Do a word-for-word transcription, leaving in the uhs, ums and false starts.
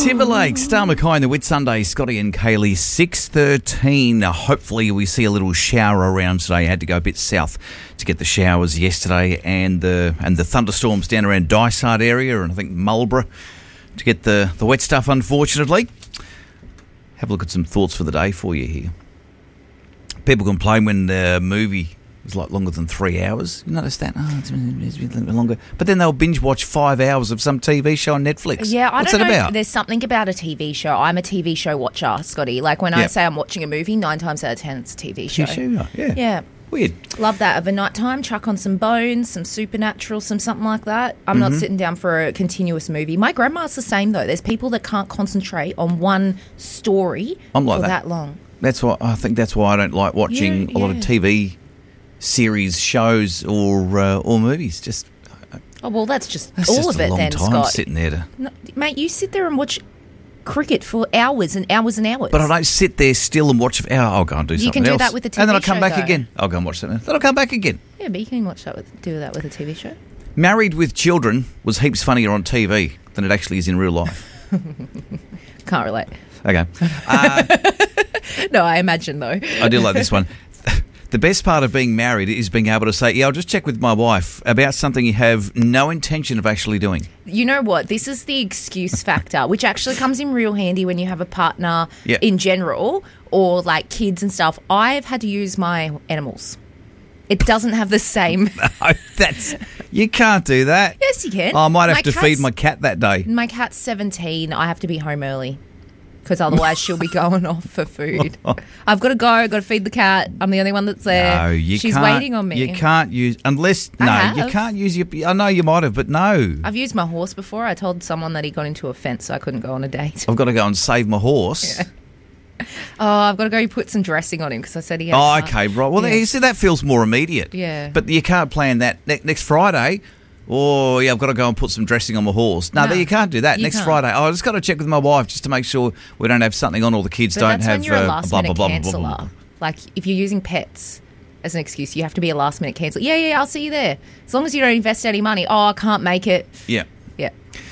Timberlake, Star McCoy and the Whitsunday, Scotty and Kaylee, six thirteen. Uh, hopefully we see a little shower around today. Had to go a bit south to get the showers yesterday, and the and the thunderstorms down around Dysart area and I think Marlborough to get the, the wet stuff, unfortunately. Have a look at some thoughts for the day for you here. People complain when the movie is like longer than three hours. You notice that? Oh, it's been, it's been a little bit longer. But then they'll binge watch five hours of some T V show on Netflix. Yeah, I What's don't that know. about? There's something about a T V show. I'm a T V show watcher, Scotty. Like when I Yep. say I'm watching a movie, nine times out of ten, it's a T V show. T V show, yeah. Yeah. Weird. Love that. Of a night time, chuck on some Bones, some Supernatural, some something like that. I'm Mm-hmm. not sitting down for a continuous movie. My grandma's the same, though. There's people that can't concentrate on one story I'm like for that. that long. That's why I think that's why I don't like watching Yeah, a lot of yeah. T V series, shows, or uh, or movies. Just Oh, well, that's just that's all just of a it long then, time Scott. sitting there to. No, mate, you sit there and watch cricket for hours and hours and hours. But I don't sit there still and watch. Oh, I'll go and do You something can do else. that with a T V and then I'll come show, back though. again. I'll go and watch something. Then I'll come back again. Yeah, but you can watch that with, do that with a T V show. Married with Children was heaps funnier on T V than it actually is in real life. Can't relate. Okay. Uh, No, I imagine, though. I do like this one. The best part of being married is being able to say, yeah, I'll just check with my wife about something you have no intention of actually doing. You know what? This is the excuse factor, which actually comes in real handy when you have a partner Yeah. in general or like kids and stuff. I've had to use my animals. It doesn't have the same. No, that's you can't do that. Yes, you can. Oh, I might have My to cat's- feed my cat that day. My cat's seventeen. I have to be home early because otherwise she'll be going off for food. I've got to go. I've got to feed the cat. I'm the only one that's there. No, you She's can't. waiting on me. You can't use unless I no, you have. can't use your. I know you might have, but no. I've used my horse before. I told someone that he got into a fence, so I couldn't go on a date. I've got to go and save my horse. Yeah. Oh, I've got to go put some dressing on him because I said he had Oh, heart- okay, right. Well, Yeah. you see, that feels more immediate. Yeah. But you can't plan that ne- next Friday. Oh, yeah, I've got to go and put some dressing on my horse. No, No, you can't do that. you Next can't. Friday, oh, I just got to check with my wife just to make sure we don't have something on or the kids But don't that's have when you're a uh, last blah, minute blah, blah, blah, blah, canceller. blah. Like if you're using pets as an excuse, you have to be a last minute cancel. Yeah, yeah, I'll see you there. As long as you don't invest any money. Oh, I can't make it. Yeah. Yeah.